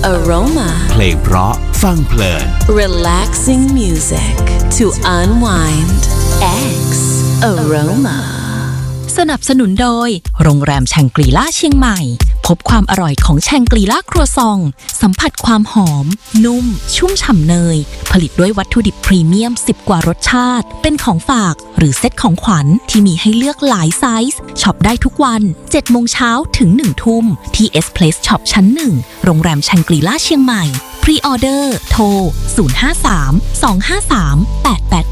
Aroma เพลงเพราะฟังเพลิน Relaxing music to unwind X Aroma สนับสนุนโดยโรงแรมแชงกรีล่าเชียงใหม่พบความอร่อยของแชงกรีล่าครัวซองสัมผัสความหอมนุ่มชุ่มฉ่ำเนยผลิตด้วยวัตถุดิบพรีเมียม10กว่ารสชาติเป็นของฝากหรือเซ็ตของขวัญที่มีให้เลือกหลายไซส์ช็อปได้ทุกวัน 7 โมงเช้าถึง 1 ทุ่มที่ S Place Shop ชั้น 1 โรงแรมแชงกรีล่าเชียงใหม่พรีออเดอร์โทร 053 253 888